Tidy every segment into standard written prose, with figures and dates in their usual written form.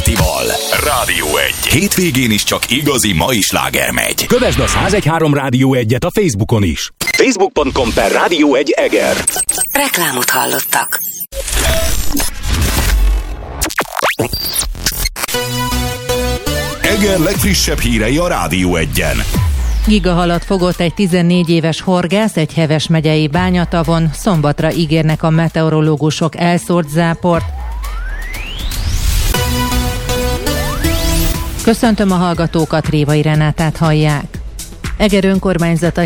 Tival. Rádió 1. Hétvégén is csak igazi mai sláger megy. Kövesd a 101.3 Rádió 1-et a Facebookon is. Facebook.com/Rádió 1 Eger. Reklámot hallottak. Eger legfrissebb hírei a Rádió 1-en. Gigahalat fogott egy 14 éves horgász egy Heves megyei Bányatavon, szombatra ígérnek a meteorológusok elszórt záport. Köszöntöm a hallgatókat, Révai Renátát hallják. Eger önkormányzata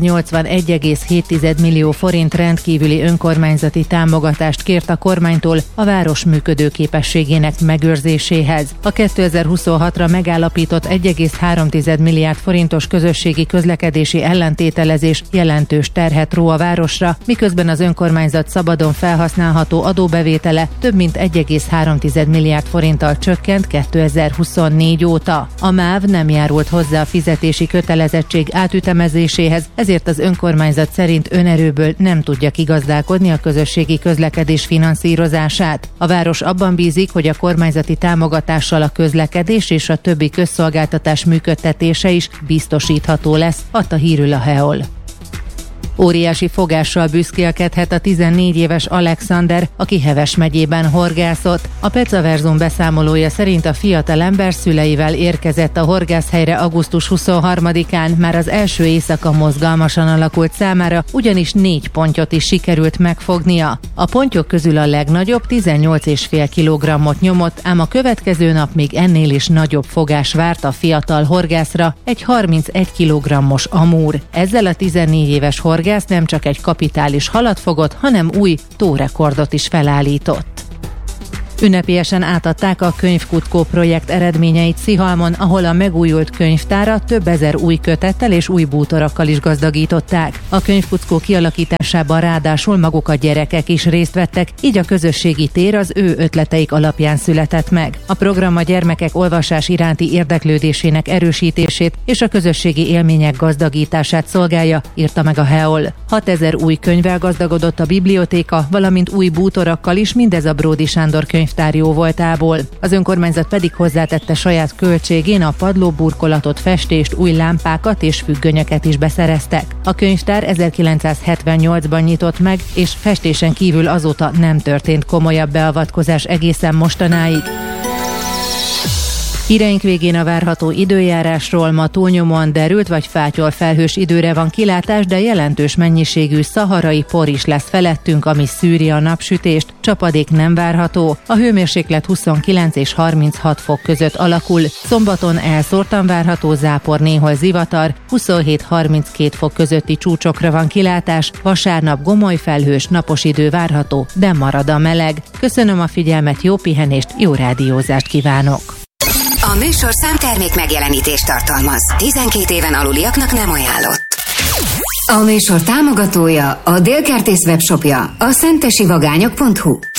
781,7 millió forint rendkívüli önkormányzati támogatást kért a kormánytól a város működőképességének megőrzéséhez. A 2026-ra megállapított 1,3 milliárd forintos közösségi közlekedési ellentételezés jelentős terhet ró a városra, miközben az önkormányzat szabadon felhasználható adóbevétele több mint 1,3 milliárd forinttal csökkent 2024 óta. A MÁV nem járult hozzá a fizetési kötelezettség átütemezéséhez, ezért az önkormányzat szerint önerőből nem tudja kigazdálkodni a közösségi közlekedés finanszírozását. A város abban bízik, hogy a kormányzati támogatással a közlekedés és a többi közszolgáltatás működtetése is biztosítható lesz, adta hírül a HEOL. Óriási fogással büszkélkedhet a 14 éves Alexander, aki Heves megyében horgászott. A Pecaverzum beszámolója szerint a fiatalember szüleivel érkezett a horgászhelyre augusztus 23-án, már az első éjszaka mozgalmasan alakult számára, ugyanis 4 pontyot is sikerült megfognia. A pontyok közül a legnagyobb 18,5 kg-ot nyomott, ám a következő nap még ennél is nagyobb fogás várt a fiatal horgászra, egy 31 kg-os amúr. Ezzel a 14 éves horgász nem csak egy kapitális halat fogott, hanem új tórekordot is felállított. Ünnepélyesen átadták a Könyvkutkó projekt eredményeit Szihalmon, ahol a megújult könyvtárat több ezer új kötettel és új bútorokkal is gazdagították. A Könyvkutkó kialakításában ráadásul maguk a gyerekek is részt vettek, így a közösségi tér az ő ötleteik alapján született meg. A program a gyermekek olvasás iránti érdeklődésének erősítését és a közösségi élmények gazdagítását szolgálja, írta meg a HEOL. 6000 új könyvvel gazdagodott a bibliotéka, valamint új bútorokkal is, mindez a Bródi Sándor könyvtár jó voltából. Az önkormányzat pedig hozzátette saját költségén a padlóburkolatot, festést, új lámpákat és függönyöket is beszereztek. A könyvtár 1978-ban nyitott meg, és festésen kívül azóta nem történt komolyabb beavatkozás egészen mostanáig. Híreink végén a várható időjárásról. Ma túlnyomóan derült vagy fátyol felhős időre van kilátás, de jelentős mennyiségű szaharai por is lesz felettünk, ami szűri a napsütést. Csapadék nem várható. A hőmérséklet 29 és 36 fok között alakul. Szombaton elszórtan várható zápor, néhol zivatar, 27-32 fok közötti csúcsokra van kilátás. Vasárnap gomoly felhős, napos idő várható, de marad a meleg. Köszönöm a figyelmet, jó pihenést, jó rádiózást kívánok! A műsor számtermék megjelenítést tartalmaz. 12 éven aluliaknak nem ajánlott. A műsor támogatója, a Délkertész webshopja, a szentesivagányok.hu.